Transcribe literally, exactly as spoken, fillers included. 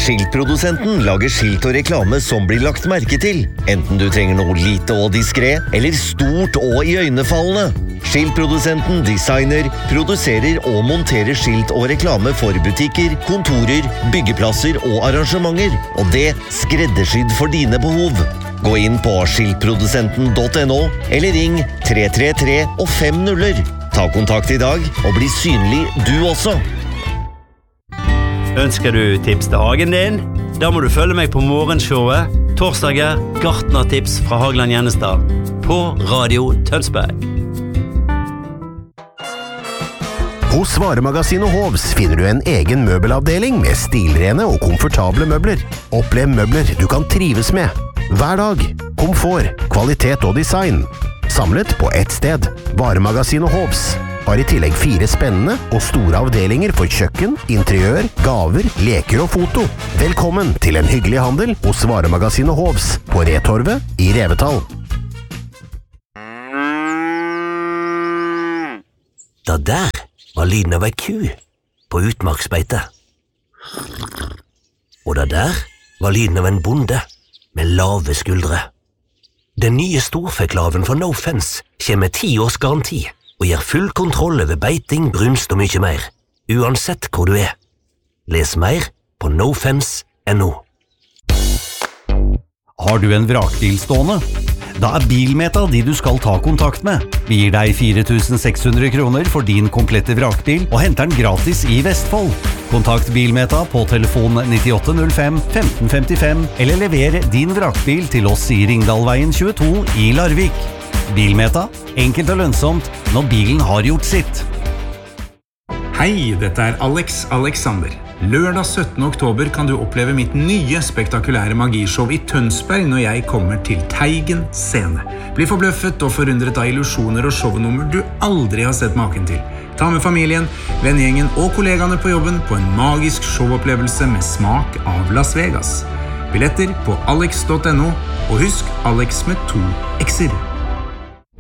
Skiltprodusenten lager skilt og reklame som blir lagt merke til, enten du trenger noe lite og diskret, eller stort og iøynefallende. Skiltprodusenten designer, produserer og monterer skilt og reklame for butikker, kontorer, byggeplasser og arrangementer, og det skreddersydd for dine behov. Gå inn på skiltprodusenten punktum no, eller ring tre tre tre og fem nuller. Ta kontakt i dag og bli synlig du også. Ønsker du tips til hagen din? Da må du følge meg på morgenshowet torsdager gartnertips fra Hagland Gjennestad på Radio Tønsberg. Hos Varemagasinet Hovs finner du en egen møbelavdeling med stilrene og komfortable møbler. Opplev møbler du kan trives med. Hver dag. Komfort, kvalitet og design. Samlet på ett sted. Varemagasinet Hovs har i tillegg fire spennende og store avdelinger for kjøkken, interiør, gaver, leker og foto. Velkommen til en hyggelig handel hos Varemagasinet Hovs på Retorvet i Revetal. Da der var lyden av ei ku på utmarksbeite. Og da der var lyden av en bonde med lave skuldre. Den nye storfeklaven fra No Fence kommer med ti års garanti og gir full kontroll over beiting, brunst og mye mer, uansett hvor du er. Les mer på nofence punktum no. Har du en vrakbil stående? Da er Bilmeta de du skal ta kontakt med. Vi gir deg fire tusen seks hundre kroner for din komplette vrakbil og henter den gratis i Vestfold. Kontakt Bilmeta på telefon nittiåtte null fem femten femtifem eller lever din vrakbil til oss i Ringdalveien tjueto i Larvik. Bilmeta, enkelt og lønnsomt når bilen har gjort sitt. Hei, dette er Alex Alexander. Lørdag syttende oktober kan du oppleve mitt nye spektakulære magishow i Tønsberg når jeg kommer til Teigen scene. Bli forbløffet og forundret av illusjoner og shownummer du aldri har sett maken til. Ta med familien, vennegjengen og kollegaene på jobben på en magisk showopplevelse med smak av Las Vegas. Billetter på alex punktum no, og husk Alex med to X'er.